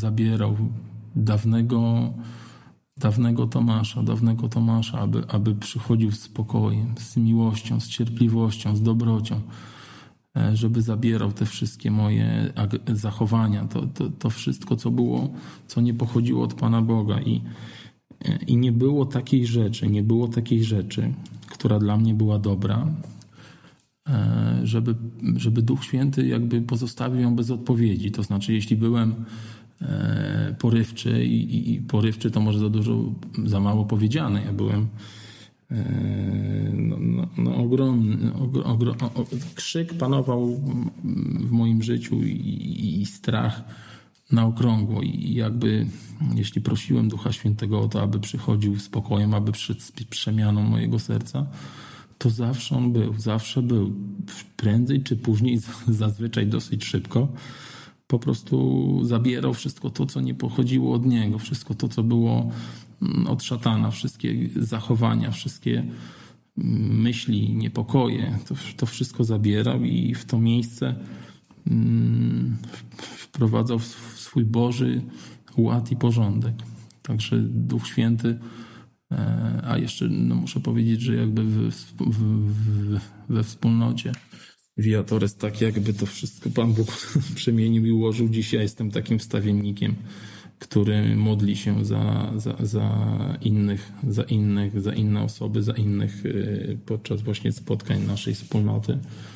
zabierał dawnego Tomasza, aby przychodził z spokojem, z miłością, z cierpliwością, z dobrocią, żeby zabierał te wszystkie moje zachowania, to wszystko, co nie pochodziło od Pana Boga. I nie było takiej rzeczy, która dla mnie była dobra, żeby Duch Święty jakby pozostawił ją bez odpowiedzi. To znaczy, jeśli byłem porywczy i porywczy to może za mało powiedziane. Ja byłem ogromny. Krzyk panował w moim życiu i strach na okrągło. I jakby jeśli prosiłem Ducha Świętego o to, aby przychodził z spokojem, aby przyszedł z przemianą mojego serca, to zawsze był. Prędzej czy później, zazwyczaj dosyć szybko, po prostu zabierał wszystko to, co nie pochodziło od Niego, wszystko to, co było od szatana, wszystkie zachowania, wszystkie myśli, niepokoje, to wszystko zabierał i w to miejsce wprowadzał swój Boży ład i porządek. Także Duch Święty, a jeszcze muszę powiedzieć, że jakby we wspólnocie Viatores, tak jakby to wszystko Pan Bóg przemienił i ułożył. Dzisiaj jestem takim wstawiennikiem, który modli się za inne osoby, za innych podczas właśnie spotkań naszej wspólnoty.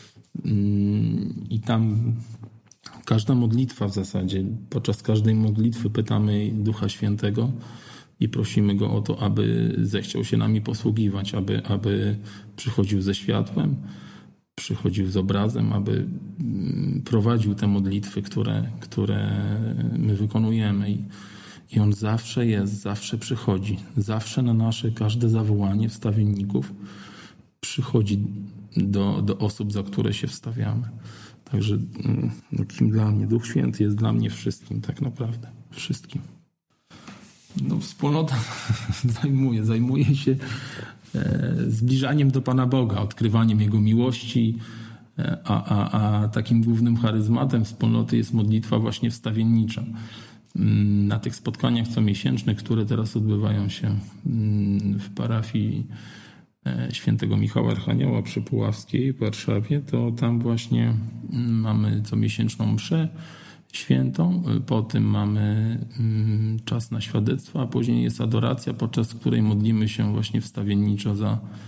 I tam każda modlitwa w zasadzie, podczas każdej modlitwy pytamy Ducha Świętego i prosimy Go o to, aby zechciał się nami posługiwać, aby przychodził ze światłem, przychodził z obrazem, aby prowadził te modlitwy, które my wykonujemy. I On zawsze jest, zawsze przychodzi. Zawsze na nasze każde zawołanie wstawienników przychodzi do osób, za które się wstawiamy. Także kim dla mnie Duch Święty jest dla mnie wszystkim, tak naprawdę. Wszystkim. Wspólnota zajmuje się zbliżaniem do Pana Boga, odkrywaniem Jego miłości, a takim głównym charyzmatem wspólnoty jest modlitwa właśnie wstawiennicza. Na tych spotkaniach comiesięcznych, które teraz odbywają się w parafii świętego Michała Archanioła przy Puławskiej w Warszawie, to tam właśnie mamy comiesięczną mszę świętą, potem mamy czas na świadectwo, a później jest adoracja, podczas której modlimy się właśnie wstawienniczo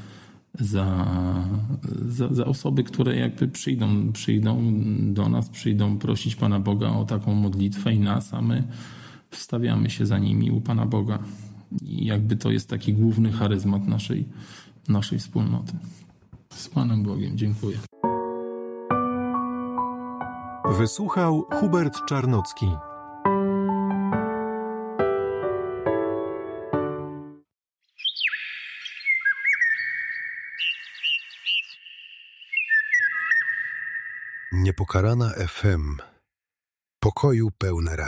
za osoby, które jakby przyjdą do nas, przyjdą prosić Pana Boga o taką modlitwę i nas, a my wstawiamy się za nimi u Pana Boga. I jakby to jest taki główny charyzmat naszej wspólnoty. Z Panem Bogiem. Dziękuję. Wysłuchał Hubert Czarnocki. Niepokalana FM. Pokoju pełne radio.